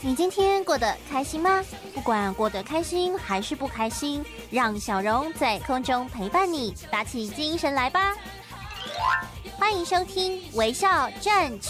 你今天过得开心吗？不管过得开心还是不开心，让小蓉在空中陪伴你，打起精神来吧！欢迎收听微笑战